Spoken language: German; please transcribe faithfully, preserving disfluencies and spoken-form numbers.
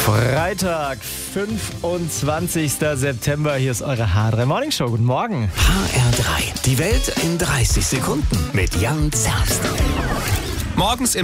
Freitag, fünfundzwanzigster September. Hier ist eure H drei Morning Show. Guten Morgen. H R drei. Die Welt in dreißig Sekunden mit Jan Zerbst. Morgens im